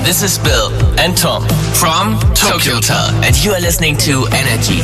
This is Bill and Tom from Tokyo Hotel, and you are listening to Energy